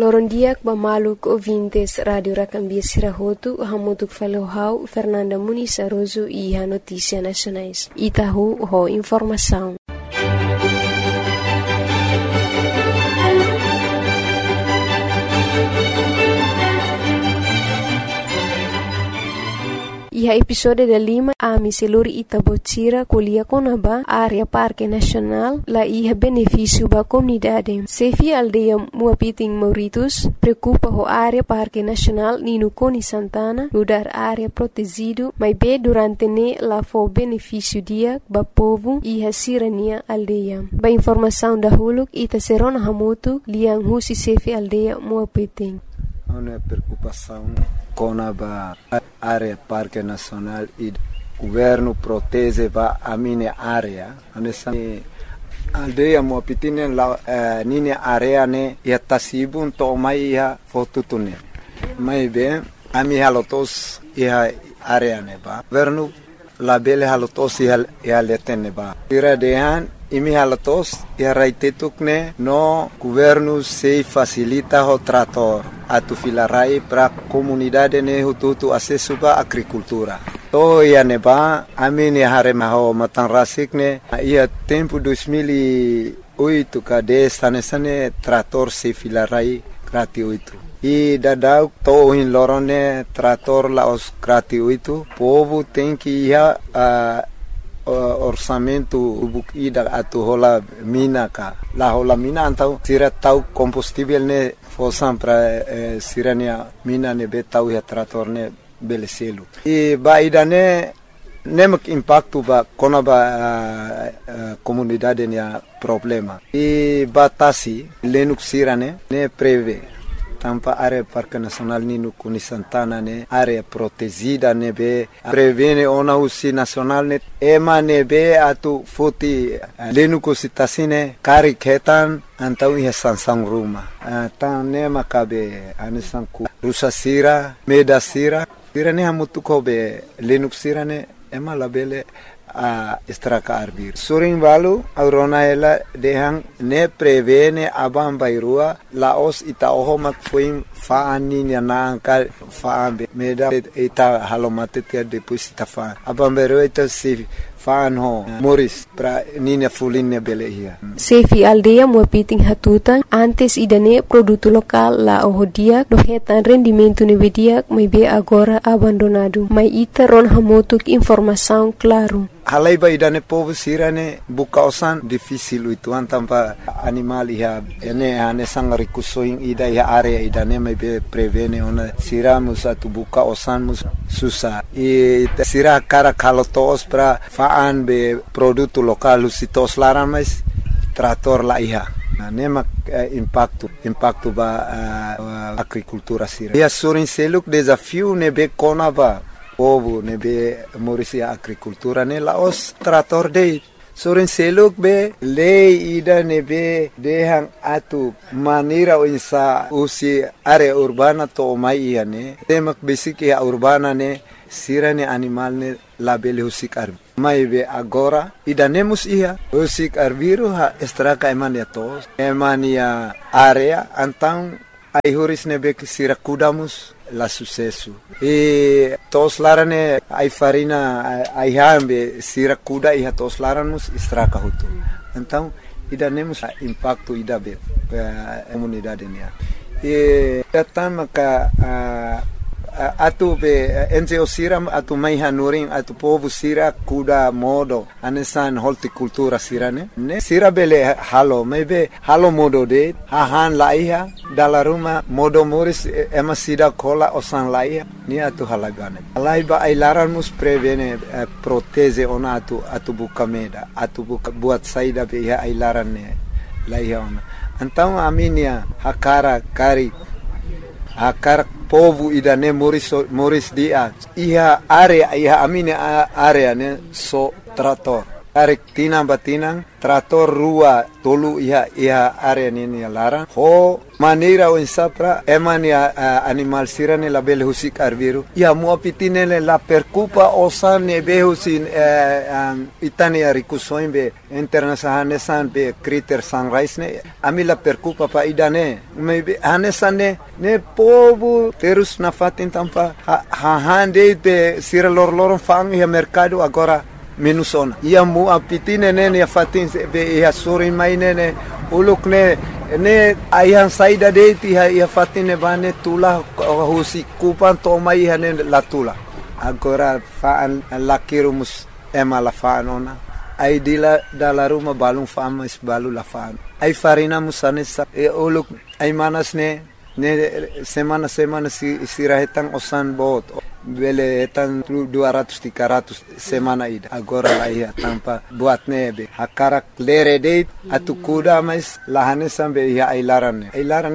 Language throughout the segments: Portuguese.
Lorondiak Bamaluk ouvintes Rádio Racambia Sirahotu, Hamutuk Falohau, Fernanda Muniz Aroso e a Notícia Nacionais. Itahu, ho informação. E a episódio de Lima, a Miseluri Itabotira, Colia Conaba, área Parque Nacional, lá ia benefício para a comunidade. Sefi aldeia Muapiting Mauritus, preocupa a área Parque Nacional, Nino Coni Santana, mudar área protegido, mas bem durante ne lá foi benefício dia, para povo e a sirania aldeia. Ba informação da Huluk, Ita Serona Hamutu, Liang Husi Sefi aldeia Muapiting. Uma preocupação com a área Parque Nacional e o governo protege a minha área. A aldeia Muapiting la minha área ne ia tasibun to mai ia fotutune. Mai bem a minha lotos ia área ne ba. Governo la bele halotos ia letene ba. Tira dehan imi halatos ia raitetukne no governo se facilita o trator atu filarai para comunidade ne hutu acesso ba agricultura. To ia neba amini hare maho matanrasik ne ia tempo 2008 kade sane trator se filarai gratuito. E dadau to in lorone trator la os gratuito povo tem que ia orçamento ida atu hola mina ka la hola mina antau tira tau combustível ne fosam para sirania mina ne betau ya trator ne beleselu e ba ida ne nemak impacto ba kona ba comunidade ne problema e batasi lenuk sirane ne preve tampa área Parque Nacional Nino Coni Santana ne área protegida ne be prevene ona usi nacional ne ema ne be atu foti lenuko sitasine kari ketan antau ia sansang ruma tan ne makabe anisanku rusa sira meda sira ne hamutu ko be lenuk sira ne ema labele a estraka arbir surin valu aurona ela dehang ne prevene abam bairua laos ita oho mak fuim faani na ka faambe meda ita halomate tia depois ita fa abam bairua ita se faan ho moris pra nina fuline belehia Sefi aldeia Muapiting hatutan antes idane produto lokal la ohodia dohetan rendimento nevedia mai be agora abandonado mai ita ron hamotuk informação claro. Halai ba idane povo sirane bukausan difícil itu antampa animal ia ene ane sang rikusoing ida ia area idane mai be prevene ona siramus atu bukausan mus susah e sira cara kalotos pra faan be produto lokal sitos laran mais trator la ia nemak impacto ba agricultura sira ia surin seluk desafio ne be kona ba povo ne be morisia agricultura ne laos trator de sorin seluk be lei ida ne be dehang atu manira insa usi area urbana to mai ia ne temak basic ia urbana ne sirane animal ne labele husik arbi mai be agora ida nemus ia husik arbiru ha estraka emania tos emania area antang ai huris ne be sira kudamus la sucesso e tos larane ai farina ai hambe sira kuda e tos laramus estraka hutu então ida nemus impacto ida be comunidade ne e datama ka atu be NGO siram atu mai hanuring atu povo sira kuda modo anesan horticultura sirane ne sira bele halo maybe halo modo de hahan laiha dala ruma modo moris ema sida kola osan laiha ni atu halagane laiba ai laranmus prevene proteze ona atu bukameda atu buat saida be ai larane laiha ona então aminia hakara kari akar povo idane moris dia iha area iha amine area ne so trator Tarik tinang batinang, trator rua tolu iha area nini larang. Ho maneira o insapra eman ya animal sirane la bele husik arbiru. Ya muapitine la percupa osan ne behusin itani arikusoin be internasahane san be critter sunrise ne ami la percupa pa idane. Maybe hanesan ne povo terus na fatin tampa hande be sira lor fang ya mercado agora minusona ia mu apitine ne ya fatin be ya sorin mainene uluk ne ayan saida de ti ya fatine bane tula husi kupan to mai hane la tula agora faan lakirumus emala faanona ai dila dala ruma balung famas balu la faan ai farina musane sa uluk ai manas ne semana sirahetan osan bot bele etan 200-300 semana ida agora la ia tampa buat nebe hakarak lere date atu kuda mais lahane sambe ia ailarane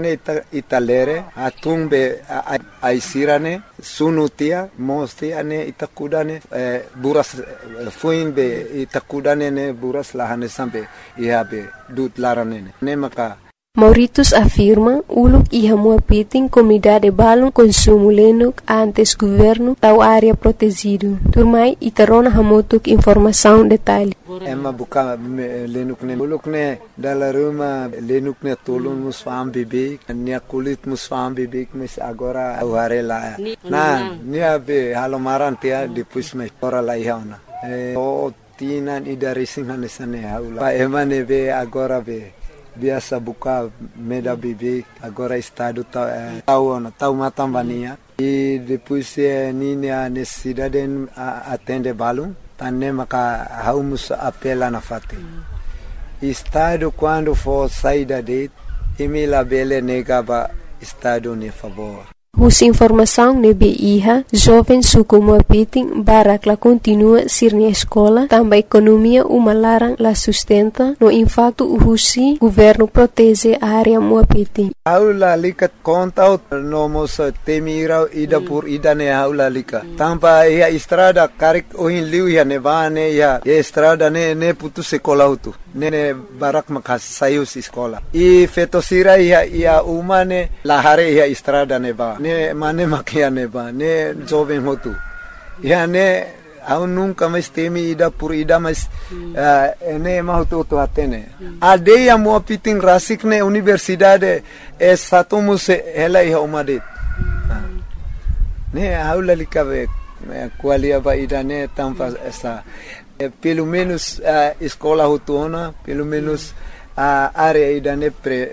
ita lere atumbe ai sirane sunutia mosti ane ita kudane buras fuimbe ita kudane ne buras lahane sambe ia be dut larane ne maka Mauritius afirma uluk iha muapiting comunidade balung consumo lenuk antes governo tau área protegido. Turmai itarona hamotuk informação detalhe. Emma buka lenuk ne uluk ne dala ruma lenuk ne tolun musfam bibik nia kulit musfam bibik mes agora aware la na nia be halomaran tia depois me ora la ihauna o tinan ida racing hanesane haula pa emane be agora be biasa buka meda bibi agora estado tau matambania e depois nini a necessidade atende balum tanne maka haumus apela na fate estado quando for saída de emila bele negaba estado ne favor. Hus informação nebe iha, jovem suku muapiting barak la continua sirni escola, também economia uma larang la sustenta, no impacto husi governo protege a área muapiting. Aula likat kontaut nomos temira ida pur ida ne aula lika. Tampa ia estrada karik ohin liu ya nevane ya estrada ne putu sekolah utu. Ne barak makas sayus sekolah. I fetosira ia umane lahare ia estrada neva. Ne mane makia neva. Ne jovem hotu. Ya ne au nunca mais temi ida por ida mais ne mahutu tu atene. Adeia muapiting rasik ne universidade satumus ela ia umadet. Ne aula likabe qualia ba ida ne tampa essa pelo menos escola hutuna, pelo menos a área ida ne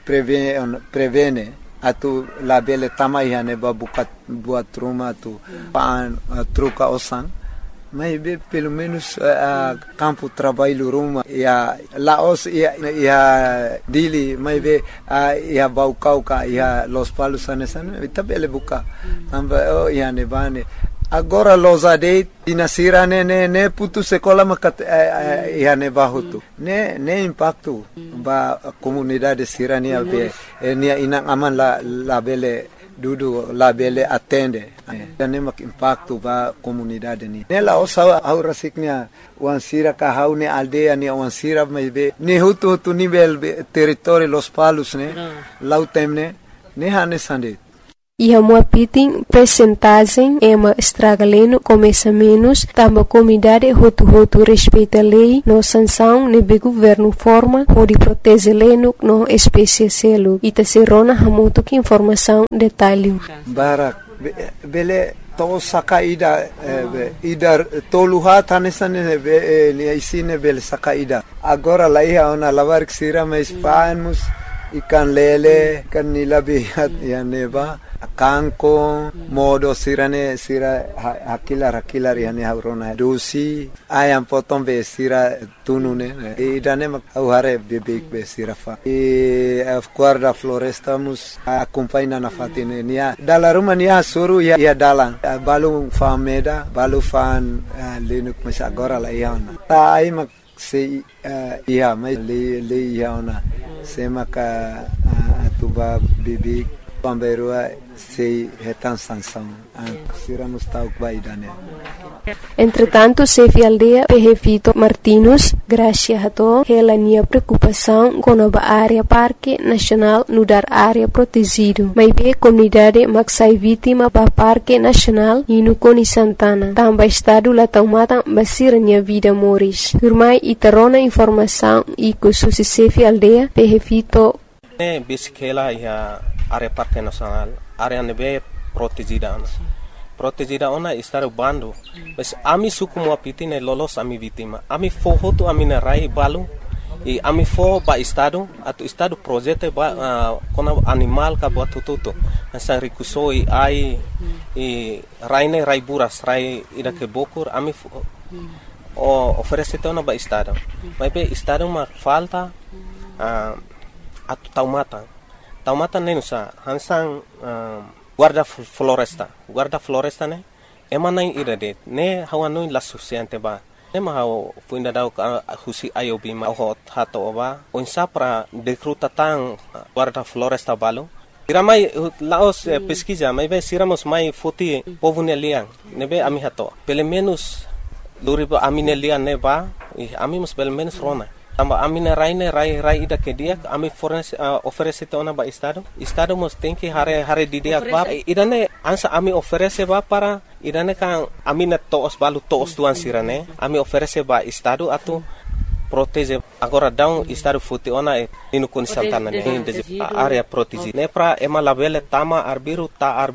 prevene atu la bele tamai ne ba buat rumah tu pan truca osan mas pelo menos campo trabalho ruma ia laos ia dili mas ia baucauca ia los palos anesan itabele buka tamba ia ne bane agora los adeit dinasira ne putu sekolah makat ia ne bahutu ne impacto ba comunidade sirania be nia inang aman la bele dudu la bele atende ne mak impacto ba comunidade ni ne la osa au rasiknya wansira ka haune aldea ni wansira be ne hutu nível território los palos ne lautemne ne hane sande. Iha muapiting percentagem ema estragaleno começa menos, tamba comunidade hotu respeita lei, no sanção nebe governo forma, pode proteger leno no espécie selo. Ita serona hamuto que informação detalhe. Barak, bele to sakaida ida toluha tanesane be isine bele sakaida. Agora lá ia ona lavar que sira mais fanos ikan lele kan nilabihat ya neba kangkong modo sira hakilar yani haurona dosi ayam potong be sira tunune idane mak hare bebek be sira fa guarda floresta mus acompanha na fatine nia dala rumah nia suru ya dalang balu fameda balu fan lenuk mas agora la iana tai mak se ia mai le iana se maka atuba bebek pamberua sei retan sanção sira mustauk baidane Entretanto, Sefi Aldea Pehefito Martinus, Gracia Hato, hela nia preocupação com a área Parque Nacional no dar área protegido. Mas be comunidade maksai vítima ba Parque Nacional e no Coni Santana. Também estado lá tomada basira nia vida moris. Turmai itarona informação e com susi Sefi Aldea Pehefito. Bisikela ia área Parque Nacional, área nebe protegida. Protegida ona estar bando, mas ami suku mo apitine lolos ami vítima. Ami fohoto ami na rai balu, e ami fo ba estado, atu estado projeto ba kona animal ka buat tututo. Asa rikusoi ai e raine rai buras rai ida ke bokur ami oferece tona ba estado. Mas be estado ma falta atu taumata nenusa hansang guarda floresta ne emanai irade ne hawanu la suficiente ba ne ma haw fuinda daw husi ayobi ma hot hato ba onsa pra decruta tang guarda floresta balo iramai laos pesquisa mai be siramos mai foti povune liang ne be ami hato pelo menos luriba amine liang ne ba ami mus pelo menos rona Amba amina rai ida ke dia ami oferece tona ba estado mos tem que hare di dia ba idane ansa ami oferece ba para idane kan amina toos balu toos tuan sirane ami oferece ba estado atu protege agora down estado futi ona inu Coni Santana ne area protege ne pra ema labele tama arbiru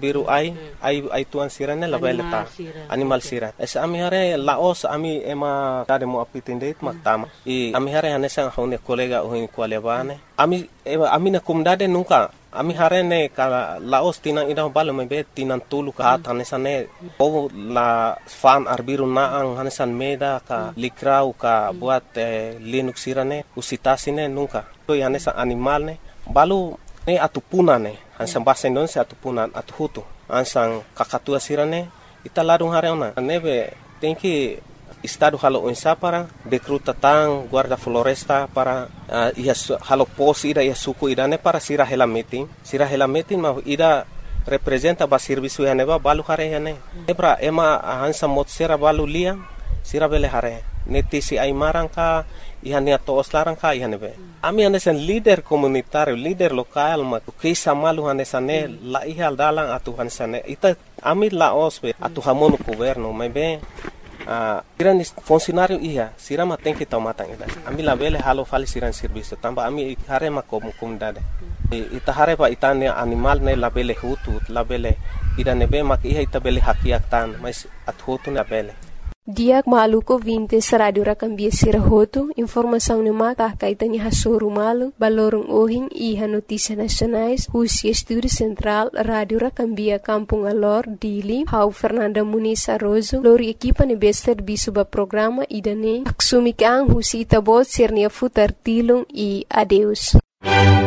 ai tuan sirane labele ta animal sira es ami hare laos ami ema tade mo apitinde mak tama i ami hare hanesang hone kolega ohin kwalebane ami na kumdade nunca ami hare ne ka laos tinang ida balo mebe tinang tulu ka hanesane o la fan arbiru naang hanesan meda ka likrau ka buat linux sirane usitasine nunca to hanesa animal ne balu ne atupuna ne hansan bahasa Indonesia atupunan atuhutu hansang kakatua sirane ita ladung hare ona nebe tenki estado halo onsa para decruta tang guarda floresta para halo pos ida ia suku idane para sira hela meeting ma ida representa ba serviço ya neba balu hare ya ne ebra ema hansa mot sera balu lia sira bele hare netisi ai marangka ihania toos larangka ihanebe ami hanesan leader komunitario leader lokal ma kisa malu hanesane la ihal dalang atu hanesane ita ami laos be atu hamono governo mebe siran funcionário sira ma tem que tomar ida ami la bele halo fali siran serviço tamba ami hare ma comunidade ita hare pa itane animal ne la bele hutu la bele ida nebe ma ita bele hakiak tan mas at hutu na bele Diak maluko 20 sa Radio Rakambia Sirahoto, informação ni mata kaitan ni hasoru malu, balorong ohing iha notícia nacionais, Husi Estúdio Central, Radio Rakambia Kampung Alor, Dili, Hau Fernanda Muniz Arrozo, lori equipa ni bester bisuba programa idane, aksumik ang Husi Itabot Sirnia Futar Tilung e adeus.